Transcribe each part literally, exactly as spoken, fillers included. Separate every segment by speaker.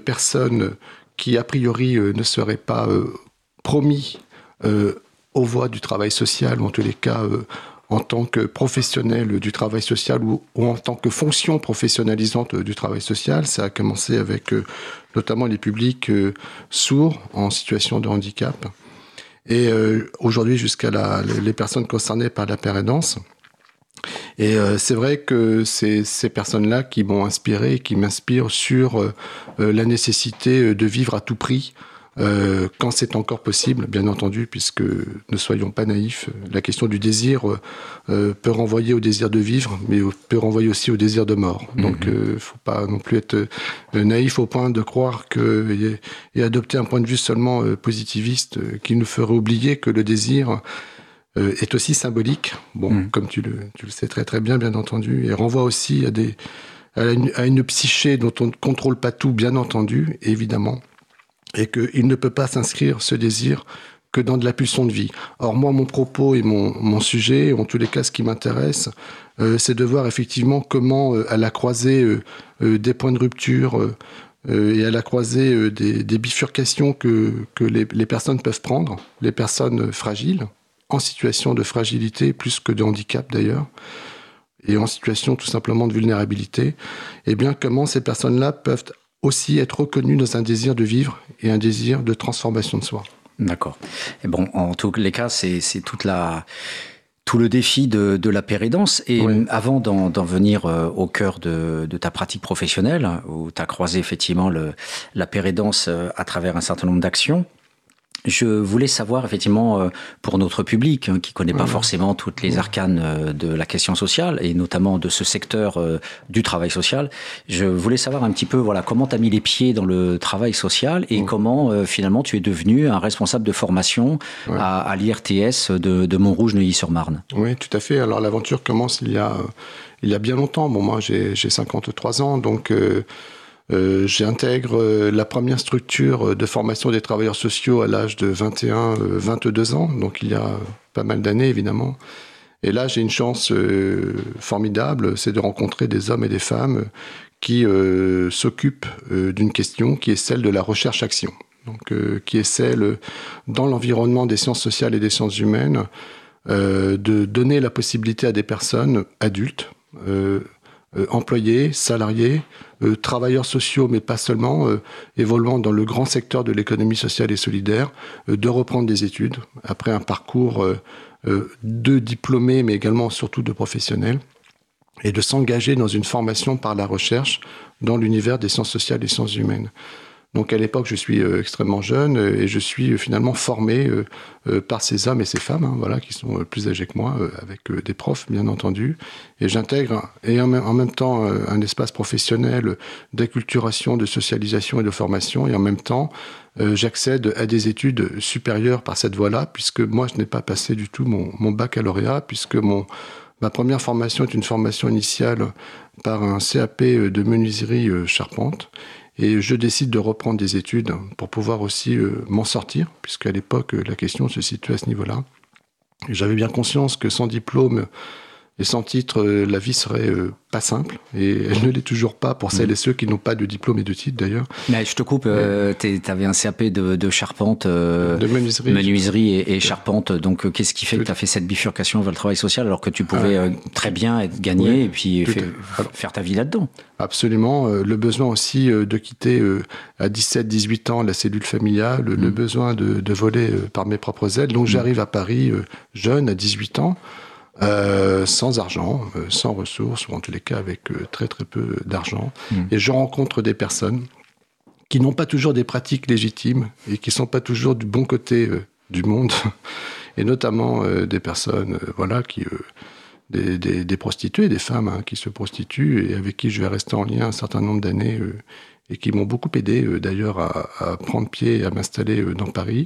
Speaker 1: personnes qui, a priori, euh, ne seraient pas euh, promis euh, aux voies du travail social, ou en tous les cas euh, en tant que professionnel du travail social ou, ou en tant que fonction professionnalisante du travail social. Ça a commencé avec euh, notamment les publics euh, sourds en situation de handicap et euh, aujourd'hui jusqu'à la, les personnes concernées par la pérédance. Et euh, c'est vrai que c'est ces personnes-là qui m'ont inspiré et qui m'inspirent sur euh, la nécessité de vivre à tout prix Euh, quand c'est encore possible, bien entendu, puisque ne soyons pas naïfs, la question du désir euh, peut renvoyer au désir de vivre, mais peut renvoyer aussi au désir de mort. Mmh. Donc, il euh, ne faut pas non plus être euh, naïf au point de croire que, et, et adopter un point de vue seulement euh, positiviste euh, qui nous ferait oublier que le désir euh, est aussi symbolique, bon, mmh. comme tu le, tu le sais très très bien, bien entendu, et renvoie aussi à, des, à, une, à une psyché dont on ne contrôle pas tout, bien entendu, évidemment, et qu'il ne peut pas s'inscrire, ce désir, que dans de la pulsion de vie. Or, moi, mon propos et mon, mon sujet, en tous les cas, ce qui m'intéresse, euh, c'est de voir effectivement comment, euh, à la croisée euh, euh, des points de rupture euh, et à la croisée euh, des, des bifurcations que, que les, les personnes peuvent prendre, les personnes fragiles, en situation de fragilité, plus que de handicap d'ailleurs, et en situation tout simplement de vulnérabilité, et bien comment ces personnes-là peuvent aussi être reconnu dans un désir de vivre et un désir de transformation de soi.
Speaker 2: D'accord. Et bon, en tous les cas, c'est, c'est toute la, tout le défi de, de la pérédance. Et oui. Avant d'en, d'en venir au cœur de, de ta pratique professionnelle, où tu as croisé effectivement le, la pérédance à travers un certain nombre d'actions, je voulais savoir effectivement pour notre public hein, qui connaît pas mmh. forcément toutes les arcanes de la question sociale et notamment de ce secteur euh, du travail social, je voulais savoir un petit peu voilà comment tu as mis les pieds dans le travail social et mmh. comment euh, finalement tu es devenu un responsable de formation ouais. à, à l'I R T S de, de Montrouge-Neuilly-sur-Marne.
Speaker 1: Oui, tout à fait. Alors l'aventure commence il y a, il y a bien longtemps. Bon, moi j'ai, j'ai cinquante-trois ans, donc... Euh, Euh, j'intègre euh, la première structure de formation des travailleurs sociaux à l'âge de vingt et un, vingt-deux ans, donc il y a pas mal d'années évidemment. Et là, j'ai une chance euh, formidable, c'est de rencontrer des hommes et des femmes qui euh, s'occupent euh, d'une question qui est celle de la recherche-action, donc euh, qui est celle, dans l'environnement des sciences sociales et des sciences humaines, euh, de donner la possibilité à des personnes adultes, euh, Euh, employés, salariés, euh, travailleurs sociaux, mais pas seulement, euh, évoluant dans le grand secteur de l'économie sociale et solidaire, euh, de reprendre des études après un parcours euh, euh, de diplômés, mais également surtout de professionnels, et de s'engager dans une formation par la recherche dans l'univers des sciences sociales et sciences humaines. Donc à l'époque, je suis euh, extrêmement jeune euh, et je suis euh, finalement formé euh, euh, par ces hommes et ces femmes, hein, voilà, qui sont euh, plus âgés que moi, euh, avec euh, des profs, bien entendu. Et j'intègre, et en même, en même temps, euh, un espace professionnel d'acculturation, de socialisation et de formation. Et en même temps, euh, j'accède à des études supérieures par cette voie-là, puisque moi, je n'ai pas passé du tout mon, mon baccalauréat, puisque mon... Ma première formation est une formation initiale par un C A P de menuiserie euh, charpente. Et je décide de reprendre des études pour pouvoir aussi euh, m'en sortir, puisqu'à l'époque, la question se situait à ce niveau-là. Et j'avais bien conscience que sans diplôme et sans titre, euh, la vie serait euh, pas simple. Et elle ne l'est toujours pas pour celles mmh. et ceux qui n'ont pas de diplôme et de titre, d'ailleurs.
Speaker 2: Mais je te coupe, euh, tu avais un C A P de, de charpente, euh, de menuiserie, menuiserie et, et charpente. Donc, euh, qu'est-ce qui fait que tu as fait cette bifurcation vers le travail social alors que tu pouvais ah, euh, très bien être gagné oui, et puis fait, alors, faire ta vie là-dedans?
Speaker 1: Absolument. Euh, le besoin aussi euh, de quitter euh, à dix-sept dix-huit ans la cellule familiale, mmh. le besoin de, de voler euh, par mes propres ailes. Donc, mmh. j'arrive à Paris euh, jeune, à dix-huit ans. Euh, sans argent, euh, sans ressources, ou en tous les cas avec euh, très très peu d'argent. Mmh. Et je rencontre des personnes qui n'ont pas toujours des pratiques légitimes et qui ne sont pas toujours du bon côté euh, du monde, et notamment euh, des personnes euh, voilà, qui, euh, des, des, des prostituées, des femmes hein, qui se prostituent et avec qui je vais rester en lien un certain nombre d'années euh, et qui m'ont beaucoup aidé euh, d'ailleurs à, à prendre pied et à m'installer euh, dans Paris.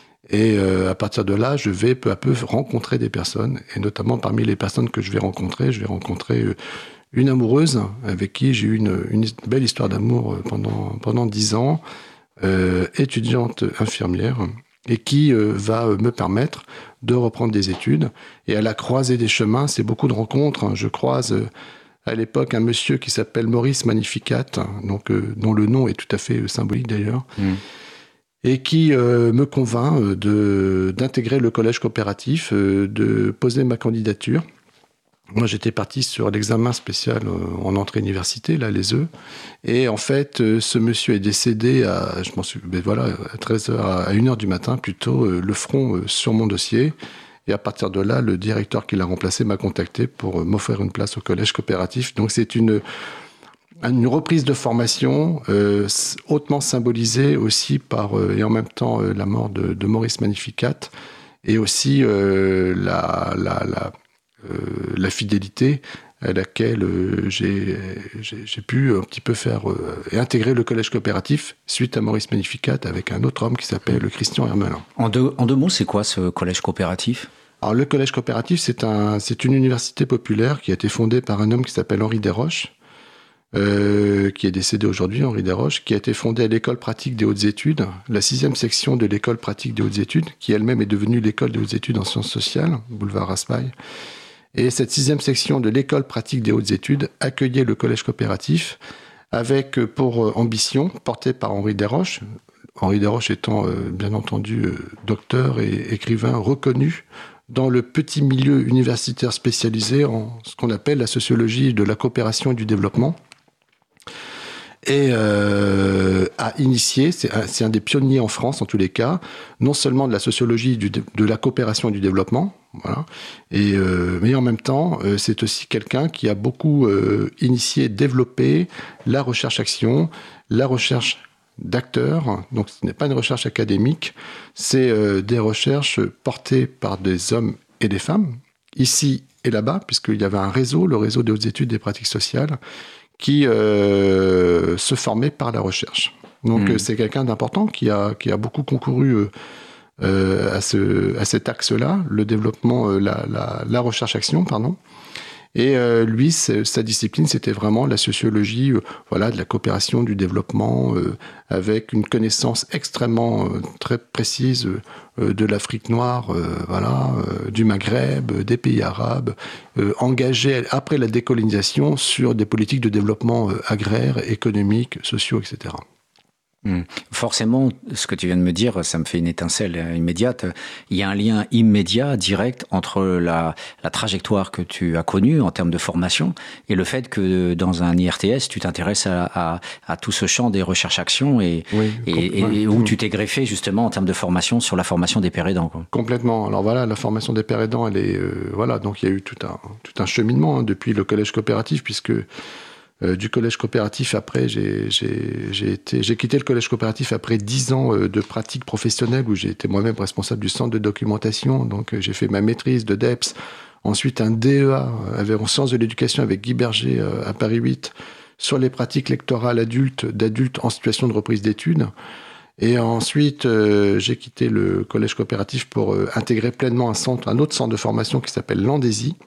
Speaker 1: Et euh, à partir de là, je vais peu à peu rencontrer des personnes, et notamment parmi les personnes que je vais rencontrer, je vais rencontrer euh, une amoureuse avec qui j'ai eu une, une belle histoire d'amour pendant pendant dix ans, euh, étudiante infirmière, et qui euh, va me permettre de reprendre des études. Et à la croisée des chemins, c'est beaucoup de rencontres. Hein. Je croise à l'époque un monsieur qui s'appelle Maurice Magnificat, donc, euh, dont le nom est tout à fait symbolique d'ailleurs, mmh. et qui euh, me convainc de, d'intégrer le collège coopératif, euh, de poser ma candidature. Moi, j'étais parti sur l'examen spécial en entrée université, là, les E. Et en fait, ce monsieur est décédé à, je m'en suis, ben voilà, à treize heures, à une heure du matin, plutôt, le front sur mon dossier. Et à partir de là, le directeur qui l'a remplacé m'a contacté pour m'offrir une place au collège coopératif. Donc, c'est une, une reprise de formation euh, hautement symbolisée aussi par, euh, et en même temps, euh, la mort de, de Maurice Magnificat. Et aussi euh, la... la, la Euh, la fidélité à laquelle euh, j'ai, j'ai, j'ai pu un petit peu faire euh, et intégrer le collège coopératif suite à Maurice Magnificat avec un autre homme qui s'appelle Christian Hermelin.
Speaker 2: En deux, en deux mots, c'est quoi ce collège coopératif ?
Speaker 1: Alors, le collège coopératif, c'est, un, c'est une université populaire qui a été fondée par un homme qui s'appelle Henri Desroches, euh, qui est décédé aujourd'hui, Henri Desroches, qui a été fondé à l'école pratique des hautes études, la sixième section de l'école pratique des hautes études, qui elle-même est devenue l'école des hautes études en sciences sociales, boulevard Raspail. Et cette sixième section de l'école pratique des hautes études accueillait le collège coopératif avec pour ambition, portée par Henri Desroches, Henri Desroches étant euh, bien entendu euh, docteur et écrivain reconnu dans le petit milieu universitaire spécialisé en ce qu'on appelle la sociologie de la coopération et du développement. Et euh, a initié, c'est un, c'est un des pionniers en France en tous les cas, non seulement de la sociologie du, de la coopération et du développement, voilà, et, euh, mais en même temps, euh, c'est aussi quelqu'un qui a beaucoup euh, initié, développé la recherche-action, la recherche d'acteurs. Donc ce n'est pas une recherche académique, c'est euh, des recherches portées par des hommes et des femmes, ici et là-bas, puisqu'il y avait un réseau, le réseau des hautes études des pratiques sociales, qui euh, se formait par la recherche. Donc mmh. c'est quelqu'un d'important qui a, qui a beaucoup concouru euh, à, ce, à cet axe-là, le développement, euh, la, la, la recherche-action, pardon. Et euh, lui, sa discipline, c'était vraiment la sociologie euh, voilà, de la coopération, du développement, euh, avec une connaissance extrêmement euh, très précise euh, de l'Afrique noire, euh, voilà, euh, du Maghreb, euh, des pays arabes, euh, engagé après la décolonisation sur des politiques de développement euh, agraire, économique, sociaux, et cetera.
Speaker 2: Mmh. Forcément, ce que tu viens de me dire, ça me fait une étincelle immédiate. Il y a un lien immédiat, direct, entre la, la trajectoire que tu as connue en termes de formation et le fait que dans un I R T S, tu t'intéresses à, à, à tout ce champ des recherches-actions et, oui, et, et où tu t'es greffé justement en termes de formation sur la formation des pères aidants, quoi.
Speaker 1: Complètement. Alors voilà, la formation des pères aidants, elle est, euh, voilà, donc il y a eu tout un, tout un cheminement hein, depuis le collège coopératif, puisque Euh, du collège coopératif, après, j'ai, j'ai, j'ai, été, j'ai quitté le collège coopératif après dix ans euh, de pratique professionnelle où j'ai été moi-même responsable du centre de documentation. Donc, euh, j'ai fait ma maîtrise de D E P S, ensuite un D E A euh, en sciences de l'éducation avec Guy Berger euh, à Paris huit sur les pratiques lectorales adultes, d'adultes en situation de reprise d'études. Et ensuite, euh, j'ai quitté le collège coopératif pour euh, intégrer pleinement un centre, un autre centre de formation qui s'appelle l'Andésie.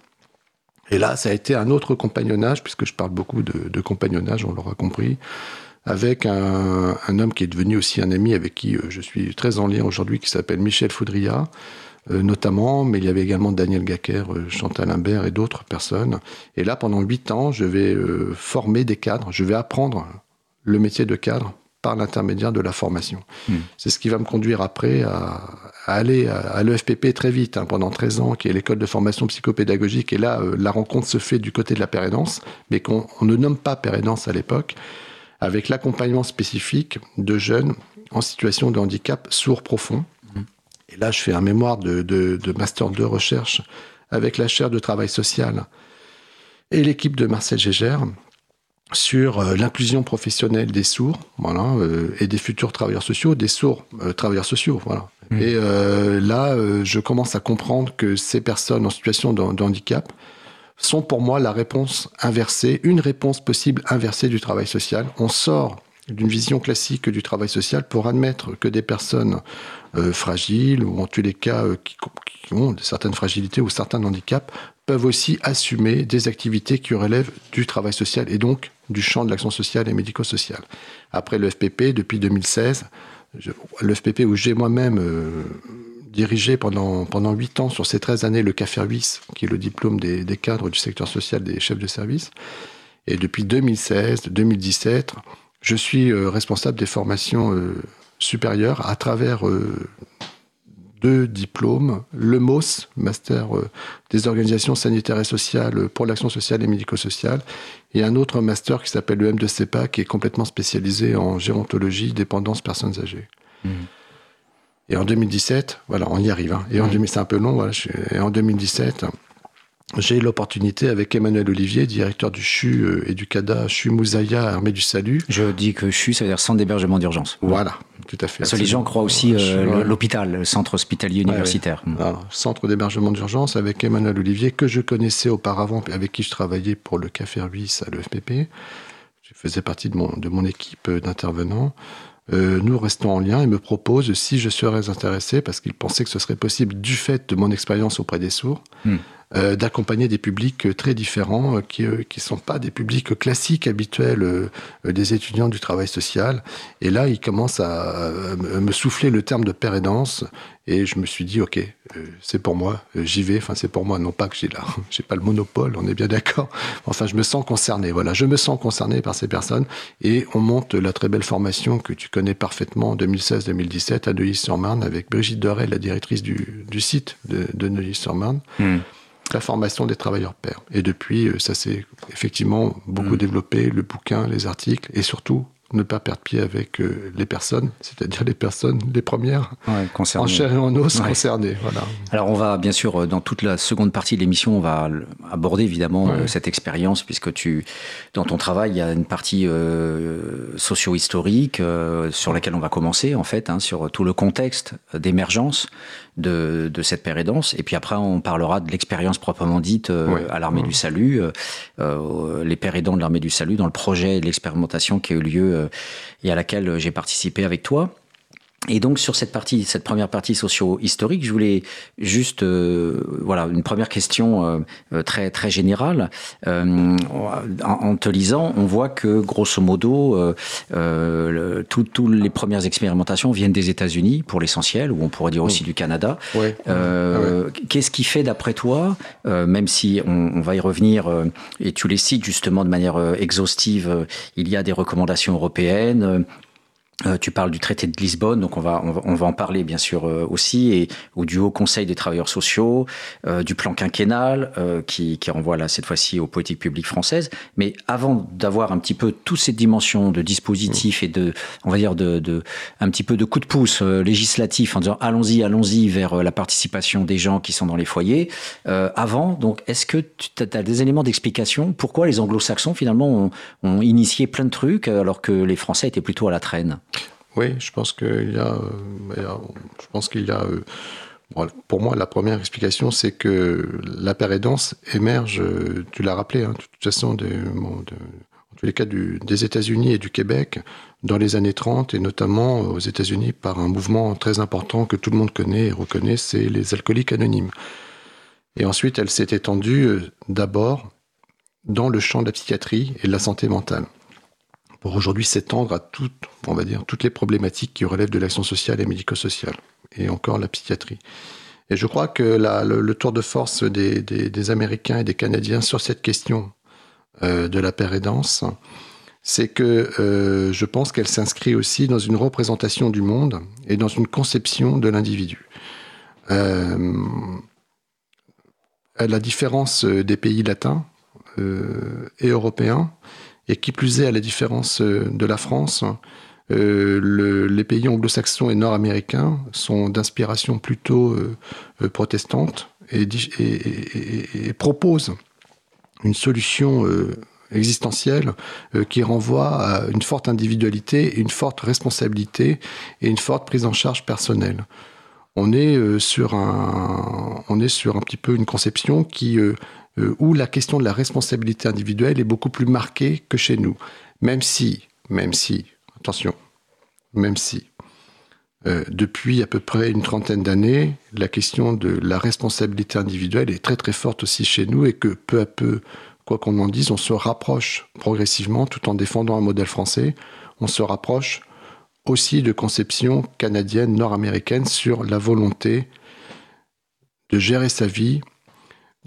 Speaker 1: Et là, ça a été un autre compagnonnage, puisque je parle beaucoup de, de compagnonnage, on l'aura compris, avec un, un homme qui est devenu aussi un ami avec qui je suis très en lien aujourd'hui, qui s'appelle Michel Foudria, euh, notamment, mais il y avait également Daniel Gacker, euh, Chantal Imbert et d'autres personnes. Et là, pendant huit ans, je vais euh, former des cadres, je vais apprendre le métier de cadre par l'intermédiaire de la formation. Mmh. C'est ce qui va me conduire après à, à aller à, à l'E F P P très vite, hein, pendant treize ans, qui est l'école de formation psychopédagogique. Et là, euh, la rencontre se fait du côté de la pérédance, mais qu'on on ne nomme pas pérédance à l'époque, avec l'accompagnement spécifique de jeunes en situation de handicap sourd profond. Mmh. Et là, je fais un mémoire de, de, de master deux recherche avec la chaire de travail social et l'équipe de Marcel Gégère, sur euh, l'inclusion professionnelle des sourds, voilà, euh, et des futurs travailleurs sociaux, des sourds euh, travailleurs sociaux, voilà. Mmh. Et euh, là, euh, je commence à comprendre que ces personnes en situation de, de handicap sont pour moi la réponse inversée, une réponse possible inversée du travail social. On sort d'une vision classique du travail social pour admettre que des personnes euh, fragiles, ou en tous les cas euh, qui, qui ont certaines fragilités ou certains handicaps, peuvent aussi assumer des activités qui relèvent du travail social et donc du champ de l'action sociale et médico-sociale. Après le F P P, depuis deux mille seize, je, le F P P où j'ai moi-même euh, dirigé pendant, pendant huit ans, sur ces treize années, le C A F E R huit, qui est le diplôme des, des cadres du secteur social des chefs de service, Et depuis deux mille seize, deux mille dix-sept, je suis euh, responsable des formations euh, supérieures à travers euh, deux diplômes, le M O S, Master euh, des organisations sanitaires et sociales pour l'action sociale et médico-sociale, et un autre master qui s'appelle le M deux C E P A, qui est complètement spécialisé en gérontologie, dépendance, personnes âgées. Mmh. Et en deux mille dix-sept, voilà, on y arrive. Hein. Et en mmh. deux mille, c'est un peu long, voilà. Je, et en deux mille dix-sept, j'ai eu l'opportunité avec Emmanuel Olivier, directeur du C H U et du C A D A, C H U Moussaïa, Armée du Salut.
Speaker 2: Je dis que C H U, ça veut dire Centre d'hébergement d'urgence.
Speaker 1: Voilà, tout à fait.
Speaker 2: Parce que les gens croient aussi euh, l'hôpital, le centre hospitalier universitaire.
Speaker 1: Ouais, ouais. Alors, centre d'hébergement d'urgence avec Emmanuel Olivier, que je connaissais auparavant, avec qui je travaillais pour le Café Ruisse à l'E F P P. Je faisais partie de mon, de mon équipe d'intervenants. Euh, nous restons en lien et me propose, si je serais intéressé, parce qu'il pensait que ce serait possible du fait de mon expérience auprès des sourds, hmm. euh, d'accompagner des publics très différents, euh, qui ne sont pas des publics classiques, habituels euh, des étudiants du travail social. Et là, il commence à, à me souffler le terme de père aidance. Et je me suis dit, OK, euh, c'est pour moi, euh, j'y vais. Enfin, c'est pour moi, non pas que j'ai là, j'ai pas le monopole, on est bien d'accord. Enfin, je me sens concerné, voilà. Je me sens concerné par ces personnes. Et on monte la très belle formation que tu connais parfaitement en deux mille seize deux mille dix-sept à Neuilly-sur-Marne avec Brigitte Dorel, la directrice du, du site de, de Neuilly-sur-Marne. Mmh. La formation des travailleurs pairs. Et depuis, ça s'est effectivement beaucoup mmh. développé, le bouquin, les articles, et surtout, ne pas perdre pied avec euh, les personnes, c'est-à-dire les personnes, les premières,
Speaker 2: ouais,
Speaker 1: en chair et en os,
Speaker 2: ouais.
Speaker 1: concernées. Voilà.
Speaker 2: Alors on va, bien sûr, dans toute la seconde partie de l'émission, on va aborder évidemment ouais. euh, cette expérience, puisque tu, dans ton travail, il y a une partie euh, socio-historique euh, sur laquelle on va commencer, en fait, hein, sur tout le contexte d'émergence de, de cette père aidance. Et puis après, on parlera de l'expérience proprement dite euh, ouais. à l'Armée ouais. du Salut, euh, les pères aidants de l'Armée du Salut, dans le projet de l'expérimentation qui a eu lieu euh, et à laquelle j'ai participé avec toi. Et donc sur cette partie, cette première partie socio-historique, je voulais juste, euh, voilà, une première question euh, très très générale. Euh, en, en te lisant, on voit que grosso modo, euh, euh, toutes tout les premières expérimentations viennent des États-Unis pour l'essentiel, ou on pourrait dire aussi mmh. du Canada.
Speaker 1: Ouais.
Speaker 2: Euh, ah ouais. Qu'est-ce qui fait, d'après toi, euh, même si on, on va y revenir, euh, et tu les cites justement de manière euh, exhaustive, euh, il y a des recommandations européennes. Euh, Euh, tu parles du traité de Lisbonne, donc on va on va, on va en parler bien sûr euh, aussi, et ou du Haut Conseil des travailleurs sociaux, euh, du plan quinquennal euh, qui qui renvoie là cette fois-ci aux politiques publiques françaises. Mais avant d'avoir un petit peu toutes ces dimensions de dispositifs et de on va dire de de un petit peu de coup de pouce euh, législatif en disant allons-y allons-y vers euh, la participation des gens qui sont dans les foyers. Euh, avant, donc est-ce que tu as des éléments d'explication pourquoi les Anglo-Saxons finalement ont, ont initié plein de trucs alors que les Français étaient plutôt à la traîne?
Speaker 1: Oui, je pense qu'il y a, euh, je pense qu'il y a, euh, bon, pour moi, la première explication, c'est que la père aidance émerge, euh, tu l'as rappelé, hein, de toute façon, de, bon, de, en tous les cas du, des États-Unis et du Québec, dans les années trente, et notamment aux États-Unis par un mouvement très important que tout le monde connaît et reconnaît, c'est les alcooliques anonymes. Et ensuite, elle s'est étendue euh, d'abord dans le champ de la psychiatrie et de la santé mentale, pour aujourd'hui s'étendre à toutes, on va dire, toutes les problématiques qui relèvent de l'action sociale et médico-sociale, et encore la psychiatrie. Et je crois que la, le, le tour de force des, des, des Américains et des Canadiens sur cette question euh, de la père aidance, c'est que euh, je pense qu'elle s'inscrit aussi dans une représentation du monde et dans une conception de l'individu. Euh, à la différence des pays latins euh, et européens, et qui plus est, à la différence de la France, euh, le, les pays anglo-saxons et nord-américains sont d'inspiration plutôt euh, protestante et, et, et, et proposent une solution euh, existentielle euh, qui renvoie à une forte individualité, une forte responsabilité et une forte prise en charge personnelle. On est, euh, sur, un, on est sur un petit peu une conception qui... Euh, où la question de la responsabilité individuelle est beaucoup plus marquée que chez nous. Même si, même si, attention, même si, euh, depuis à peu près une trentaine d'années, la question de la responsabilité individuelle est très très forte aussi chez nous et que peu à peu, quoi qu'on en dise, on se rapproche progressivement, tout en défendant un modèle français, on se rapproche aussi de conceptions canadiennes, nord-américaines sur la volonté de gérer sa vie,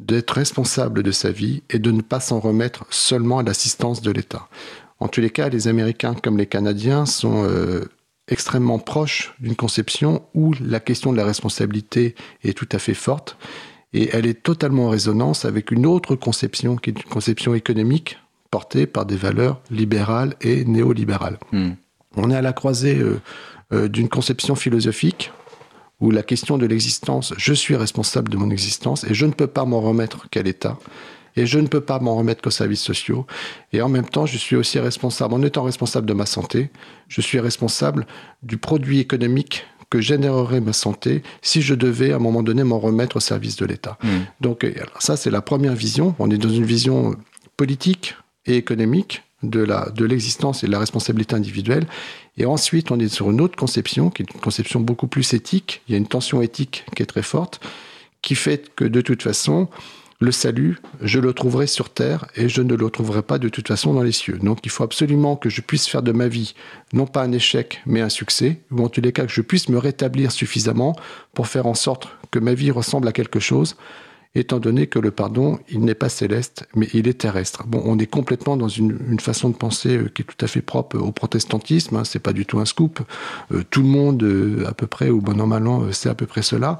Speaker 1: d'être responsable de sa vie et de ne pas s'en remettre seulement à l'assistance de l'État. En tous les cas, les Américains comme les Canadiens sont euh, extrêmement proches d'une conception où la question de la responsabilité est tout à fait forte et elle est totalement en résonance avec une autre conception qui est une conception économique portée par des valeurs libérales et néolibérales. Mmh. On est à la croisée euh, euh, d'une conception philosophique où la question de l'existence, je suis responsable de mon existence et je ne peux pas m'en remettre qu'à l'État et je ne peux pas m'en remettre qu'aux services sociaux. Et en même temps, je suis aussi responsable, en étant responsable de ma santé, je suis responsable du produit économique que générerait ma santé si je devais à un moment donné m'en remettre au service de l'État. Mmh. Donc ça, c'est la première vision. On est dans une vision politique et économique de, la, de l'existence et de la responsabilité individuelle. Et ensuite, on est sur une autre conception, qui est une conception beaucoup plus éthique. Il y a une tension éthique qui est très forte, qui fait que de toute façon, le salut, je le trouverai sur terre et je ne le trouverai pas de toute façon dans les cieux. Donc il faut absolument que je puisse faire de ma vie, non pas un échec, mais un succès, ou en tous les cas que je puisse me rétablir suffisamment pour faire en sorte que ma vie ressemble à quelque chose, étant donné que le pardon, il n'est pas céleste, mais il est terrestre. Bon, on est complètement dans une, une façon de penser qui est tout à fait propre au protestantisme, hein, c'est pas du tout un scoop. Euh, tout le monde, euh, à peu près, ou bon an, mal an, sait à peu près cela.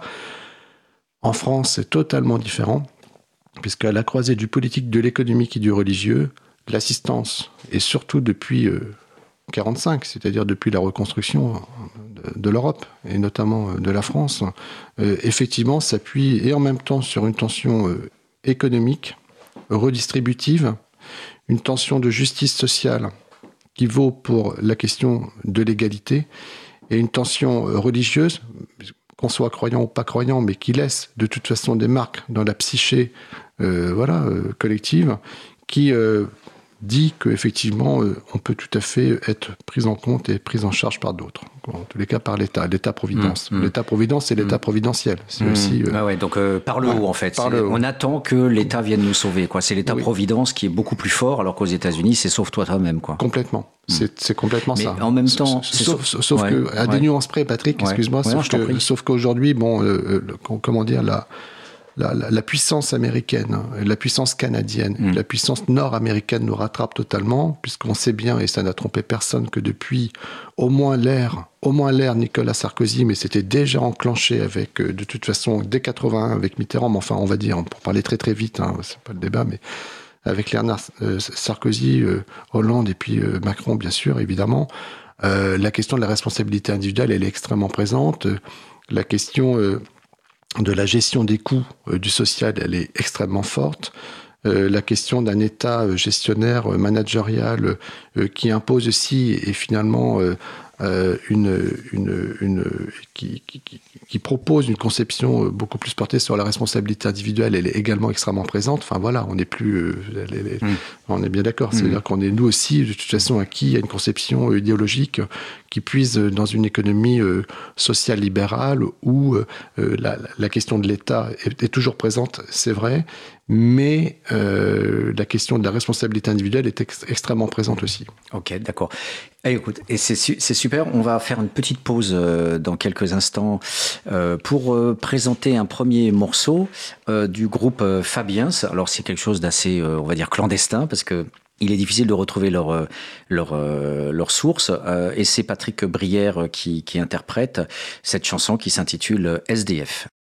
Speaker 1: En France, c'est totalement différent, puisqu'à la croisée du politique, de l'économique et du religieux, l'assistance, et surtout depuis euh, quarante-cinq, c'est-à-dire depuis la reconstruction de, de l'Europe, et notamment de la France, euh, effectivement s'appuie et en même temps sur une tension euh, économique, redistributive, une tension de justice sociale qui vaut pour la question de l'égalité, et une tension euh, religieuse, qu'on soit croyant ou pas croyant, mais qui laisse de toute façon des marques dans la psyché euh, voilà, euh, collective, qui euh, dit qu'effectivement, euh, on peut tout à fait être pris en compte et pris en charge par d'autres. En tous les cas, par l'État, l'État-providence. Mmh, L'État-providence, c'est l'État mmh. providentiel. C'est mmh. aussi... Euh,
Speaker 2: ah ouais, donc euh, par le ouais, haut, en fait. Le haut. On attend que l'État vienne nous sauver. Quoi. C'est l'État-providence oui. qui est beaucoup plus fort, alors qu'aux États-Unis, c'est sauve-toi toi-même. Quoi.
Speaker 1: Complètement. Mmh. C'est complètement
Speaker 2: Mais
Speaker 1: ça.
Speaker 2: en même temps...
Speaker 1: Sauf, sauf, sauf ouais, que, à ouais. des nuances près, Patrick, ouais. excuse-moi, ouais, sauf, que, sauf qu'aujourd'hui, bon, euh, comment dire, la... La, la, la puissance américaine, la puissance canadienne, mmh. la puissance nord-américaine nous rattrape totalement, puisqu'on sait bien, et ça n'a trompé personne, que depuis au moins l'ère, au moins l'ère Nicolas Sarkozy, mais c'était déjà enclenché avec, de toute façon, dès quatre-vingt-un avec Mitterrand, mais enfin, on va dire, pour parler très très vite, hein, c'est pas le débat, mais avec l'ère euh, Sarkozy, euh, Hollande et puis euh, Macron, bien sûr, évidemment, euh, la question de la responsabilité individuelle, elle est extrêmement présente. La question... Euh, de la gestion des coûts euh, du social, elle est extrêmement forte. Euh, la question d'un État euh, gestionnaire, euh, managérial, euh, qui impose aussi, et finalement, euh, euh, une, une, une, qui, qui, qui propose une conception beaucoup plus portée sur la responsabilité individuelle, elle est également extrêmement présente. Enfin voilà, on n'est plus... Euh, elle, elle, elle, mmh. On est bien d'accord. Mmh. C'est-à-dire qu'on est, nous aussi, de toute façon, acquis à une conception idéologique qui puise dans une économie euh, sociale libérale où euh, la, la question de l'État est, est toujours présente, c'est vrai, mais euh, la question de la responsabilité individuelle est ex extrêmement présente aussi.
Speaker 2: Ok, d'accord. Et écoute, et c'est su super, on va faire une petite pause euh, dans quelques instants euh, pour euh, présenter un premier morceau euh, du groupe euh, Fabiens. Alors c'est quelque chose d'assez, euh, on va dire, clandestin, parce que il est difficile de retrouver leur, leur, leur source, et c'est Patrick Brière qui, qui interprète cette chanson qui s'intitule S D F.